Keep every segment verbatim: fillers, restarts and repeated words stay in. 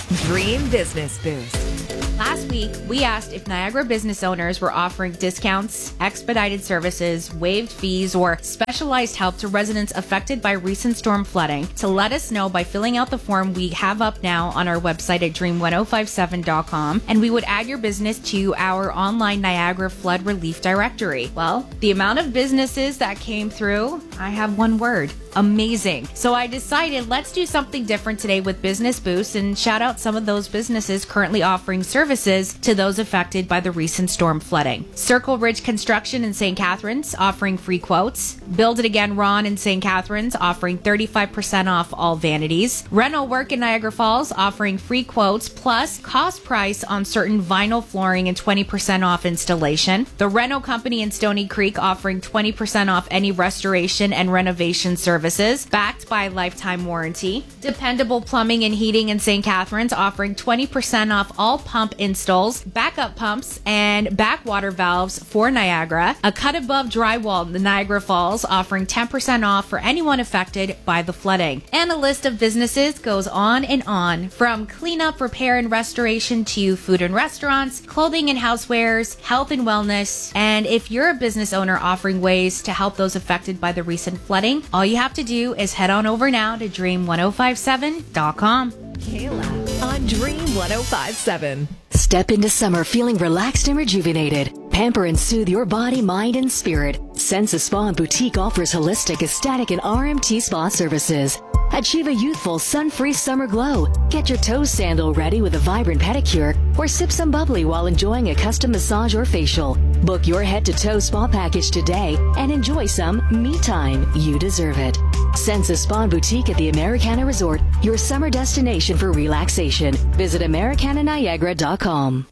Dream Business Boost. Last week, we asked if Niagara business owners were offering discounts, expedited services, waived fees, or specialized help to residents affected by recent storm flooding. To let us know by filling out the form we have up now on our website at dream ten fifty-seven dot com, and we would add your business to our online Niagara Flood Relief Directory. Well, the amount of businesses that came through, I have one word. Amazing. So I decided let's do something different today with Business Boost and shout out some of those businesses currently offering services to those affected by the recent storm flooding. Circle Ridge Construction in Saint Catharines offering free quotes. Build It Again Ron in Saint Catharines offering thirty-five percent off all vanities. Reno Work in Niagara Falls offering free quotes plus cost price on certain vinyl flooring and twenty percent off installation. The Reno Company in Stony Creek offering twenty percent off any restoration and renovation services. Services backed by a lifetime warranty. Dependable Plumbing and Heating in Saint Catharines offering twenty percent off all pump installs, backup pumps, and backwater valves for Niagara. A Cut Above Drywall in the Niagara Falls offering ten percent off for anyone affected by the flooding. And a list of businesses goes on and on, from cleanup, repair, and restoration to food and restaurants, clothing and housewares, health and wellness. And if you're a business owner offering ways to help those affected by the recent flooding, all you have to do is head on over now to dream ten fifty-seven dot com. Kayla on Dream ten fifty-seven. Step into summer feeling relaxed and rejuvenated. Pamper and soothe your body, mind, and spirit. Sensa Spa and Boutique offers holistic, ecstatic, and R M T spa services. Achieve a youthful, sun-free summer glow. Get your toe sandal ready with a vibrant pedicure, or sip some bubbly while enjoying a custom massage or facial. Book your head-to-toe spa package today and enjoy some me time. You deserve it. Sensa Spa and Boutique at the Americana Resort, your summer destination for relaxation. Visit americana niagara dot com.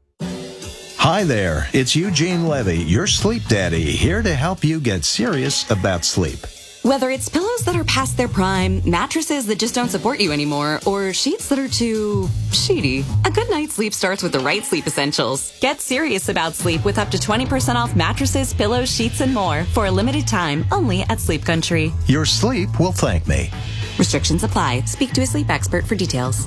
Hi there, it's Eugene Levy, your sleep daddy, here to help you get serious about sleep. Whether it's pillows that are past their prime, mattresses that just don't support you anymore, or sheets that are too sheety, a good night's sleep starts with the right sleep essentials. Get serious about sleep with up to twenty percent off mattresses, pillows, sheets, and more for a limited time only at Sleep Country. Your sleep will thank me. Restrictions apply. Speak to a sleep expert for details.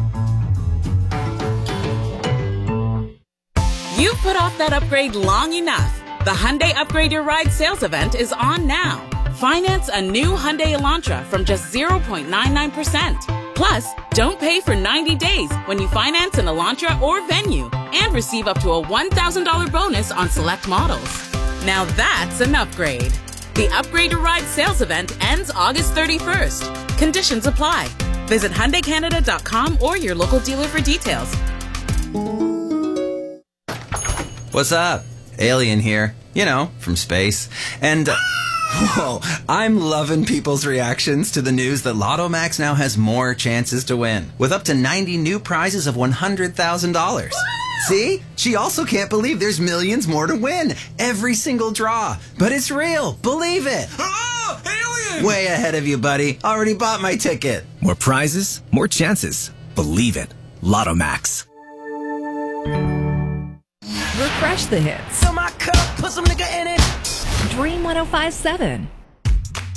You've put off that upgrade long enough. The Hyundai Upgrade Your Ride sales event is on now. Finance a new Hyundai Elantra from just zero point nine nine percent. Plus, don't pay for ninety days when you finance an Elantra or Venue and receive up to a one thousand dollars bonus on select models. Now that's an upgrade. The Upgrade Your Ride sales event ends August thirty-first. Conditions apply. Visit Hyundai Canada dot com or your local dealer for details. What's up? Alien here. You know, from space. And... Uh, Whoa, I'm loving people's reactions to the news that Lotto Max now has more chances to win, with up to ninety new prizes of one hundred thousand dollars. See? She also can't believe there's millions more to win. Every single draw. But it's real. Believe it. Oh, alien! Way ahead of you, buddy. Already bought my ticket. More prizes, more chances. Believe it. Lotto Max. Refresh the hits. Fill my cup, put some nigga in it. Dream ten fifty-seven.